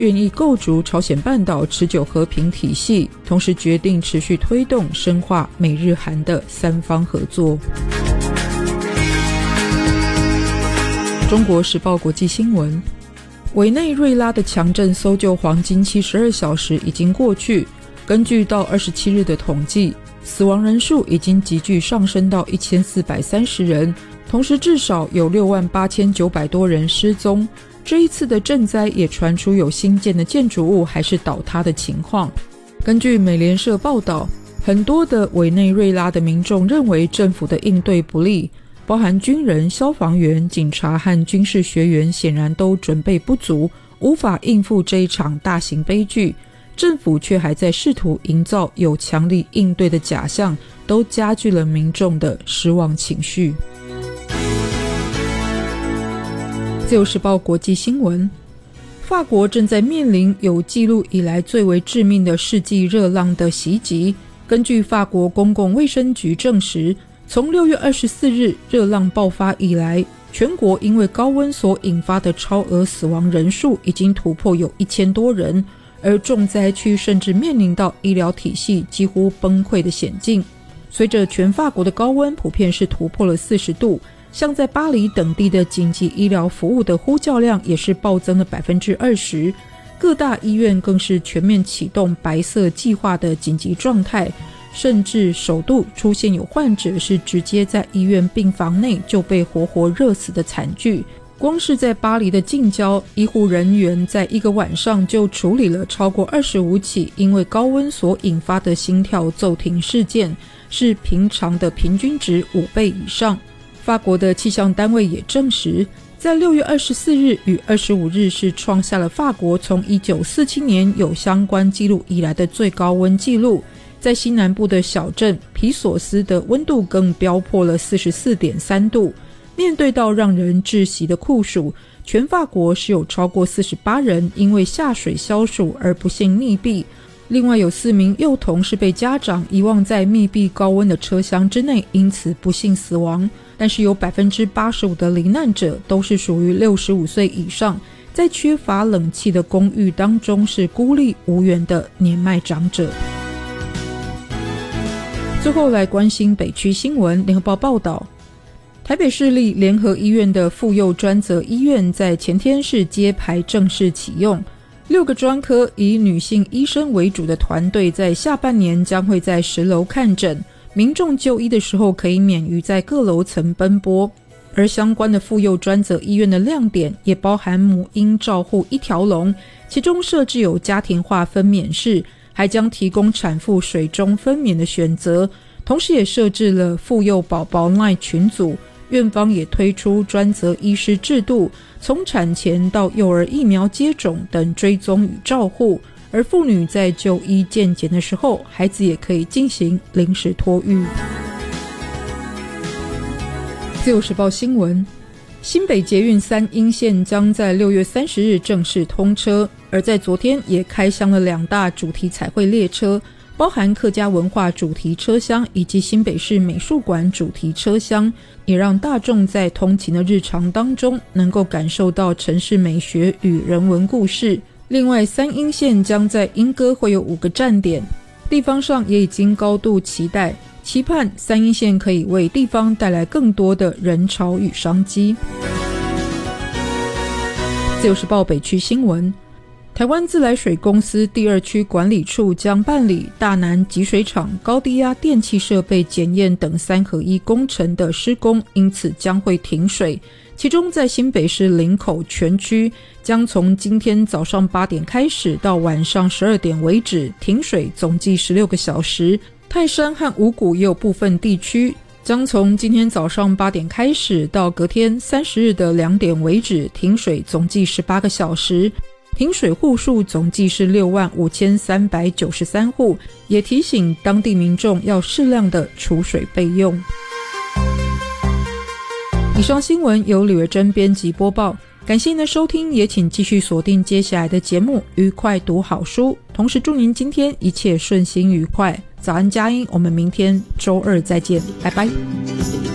愿意构筑朝鲜半岛持久和平体系，同时决定持续推动深化美日韩的三方合作。中国时报国际新闻，委内瑞拉的强震搜救黄金72小时已经过去，根据到27日的统计，死亡人数已经急剧上升到1430人，同时至少有68900多人失踪。这一次的震灾也传出有新建的建筑物还是倒塌的情况。根据美联社报道，很多的委内瑞拉的民众认为政府的应对不力，包含军人、消防员、警察和军事学员显然都准备不足，无法应付这一场大型悲剧。政府却还在试图营造有强力应对的假象，都加剧了民众的失望情绪。自由时报国际新闻，法国正在面临有记录以来最为致命的世纪热浪的袭击。根据法国公共卫生局证实，从6月24日热浪爆发以来，全国因为高温所引发的超额死亡人数已经突破有1000多人，而重灾区甚至面临到医疗体系几乎崩溃的险境。随着全法国的高温普遍是突破了40度，像在巴黎等地的紧急医疗服务的呼叫量也是暴增了 20%， 各大医院更是全面启动白色计划的紧急状态，甚至首度出现有患者是直接在医院病房内就被活活热死的惨剧。光是在巴黎的近郊，医护人员在一个晚上就处理了超过25起因为高温所引发的心跳骤停事件，是平常的平均值5倍以上。法国的气象单位也证实，在6月24日与25日是创下了法国从1947年有相关记录以来的最高温纪录。在西南部的小镇皮索斯的温度更飙破了 44.3 度。面对到让人窒息的酷暑，全法国是有超过48人因为下水消暑而不幸溺毙。另外有4名幼童是被家长遗忘在密闭高温的车厢之内，因此不幸死亡。但是有 85% 的罹难者都是属于65岁以上，在缺乏冷气的公寓当中是孤立无援的年迈长者。最后来关心北区新闻，联合报报道，台北市立联合医院的妇幼专责医院在前天是揭牌正式启用，6个专科以女性医生为主的团队在下半年将会在10楼看诊，民众就医的时候可以免于在各楼层奔波。而相关的妇幼专责医院的亮点也包含母婴照护一条龙，其中设置有家庭化分娩室，还将提供产妇水中分娩的选择，同时也设置了妇幼宝宝 LINE 群组。院方也推出专责医师制度，从产前到幼儿疫苗接种等追踪与照护，而妇女在就医健检的时候，孩子也可以进行临时托育。自由时报新闻，新北捷运3鶯线将在6月30日正式通车，而在昨天也开箱了2大主题彩绘列车，包含客家文化主题车厢以及新北市美术馆主题车厢，也让大众在通勤的日常当中能够感受到城市美学与人文故事。另外3鶯线将在鶯歌会有5个站点，地方上也已经高度期待，期盼3鶯线可以为地方带来更多的人潮与商机。自由时报北区新闻，台湾自来水公司第2区管理处将办理大南集水厂高低压电气设备检验等3合1工程的施工，因此将会停水。其中在新北市林口全区将从今天早上8点开始到晚上12点为止停水，总计16个小时。泰山和五股也有部分地区将从今天早上8点开始到隔天30日的2点为止停水，总计18个小时。停水户数总计是65393户，也提醒当地民众要适量的储水备用。以上新闻由李维珍编辑播报，感谢您的收听，也请继续锁定接下来的节目，愉快读好书。同时祝您今天一切顺心愉快。早安佳音，我们明天周二再见，拜拜。